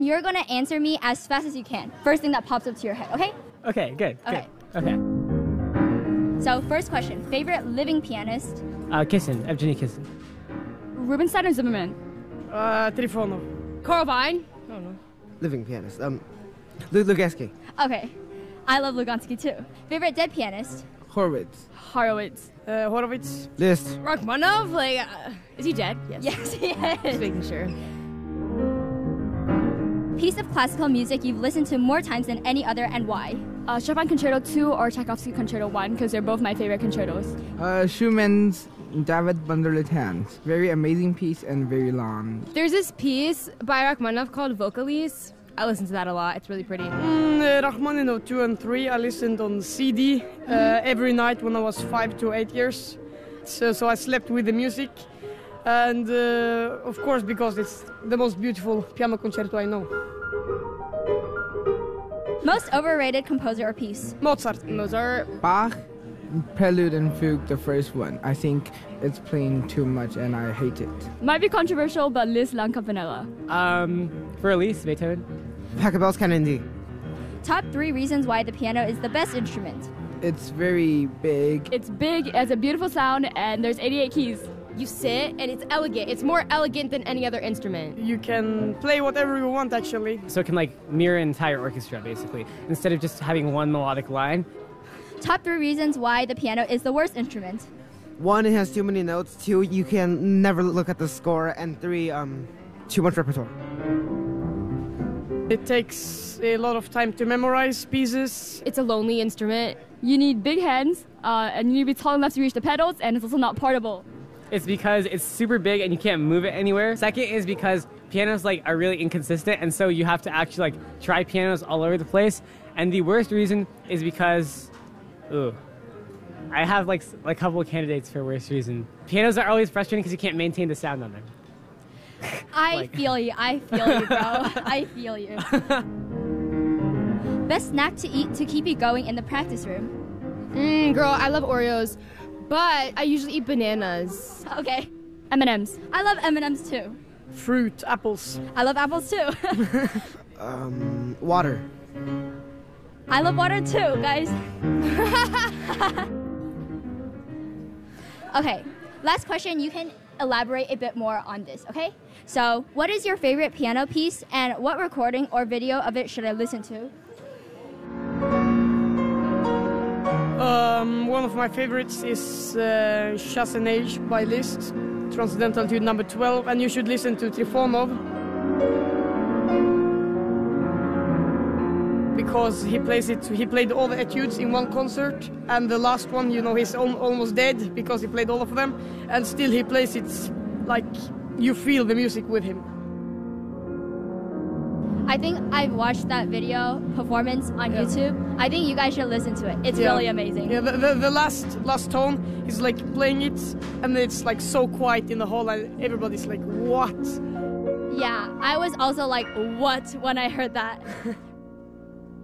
You're gonna answer me as fast as you can. First thing that pops up to your head, okay? Okay, good. Okay. Good. Okay. So first question, favorite living pianist? Kissin, Evgeny Kissin. Rubinstein or Zimmerman? Trifonov. Carl Vine? I don't know. Living pianist. Lugansky. Okay. I love Lugansky too. Favorite dead pianist? Horowitz. Horowitz. Horowitz. Liszt. Rachmaninoff? Is he dead? Yes, he Just is. making sure. Piece of classical music you've listened to more times than any other and why? Chopin Concerto 2 or Tchaikovsky Concerto 1 because they're both my favorite concertos. Schumann's David van der Lutans. Very amazing piece and very long. There's this piece by Rachmaninoff called Vocalise. I listen to that a lot. It's really pretty. Rachmaninoff 2 and 3 I listened on CD every night when I was 5 to 8 years. So I slept with the music. And of course because it's the most beautiful piano concerto I know. Most overrated composer or piece? Mozart. Bach, Prelude and Fugue, the first one. I think it's playing too much and I hate it. Might be controversial, but Liszt La Campanella. For Elise, Beethoven. Pachelbel's Canindi. Top 3 reasons why the piano is the best instrument? It's very big. It's big, it has a beautiful sound, and there's 88 keys. You sit and it's elegant. It's more elegant than any other instrument. You can play whatever you want actually. So it can like mirror an entire orchestra basically, instead of just having one melodic line. Top 3 reasons why the piano is the worst instrument? 1, it has too many notes. 2, you can never look at the score. And 3, too much repertoire. It takes a lot of time to memorize pieces. It's a lonely instrument. You need big hands, and you need to be tall enough to reach the pedals, and it's also not portable. It's because it's super big and you can't move it anywhere. Second is because pianos are really inconsistent, and so you have to actually try pianos all over the place. And the worst reason is because, I have a couple of candidates for worst reason. Pianos are always frustrating because you can't maintain the sound on them. I feel you, bro. I feel you. Best snack to eat to keep you going in the practice room? Girl, I love Oreos, but I usually eat bananas. Okay. M&M's. I love M&M's too. Fruit, apples. I love apples too. Water. I love water too, guys. Okay, last question. You can elaborate a bit more on this, okay? So, what is your favorite piano piece and what recording or video of it should I listen to? One of my favorites is Chassenage by Liszt, Transcendental Etude number 12, and you should listen to Trifonov because he played all the etudes in one concert, and the last one, he's almost dead because he played all of them, and still he plays it like you feel the music with him. I think I've watched that video performance on YouTube. I think you guys should listen to it. It's really amazing. Yeah, the last tone, he's playing it, and it's so quiet in the hall, and everybody's like, what? Yeah, I was also like, what, when I heard that.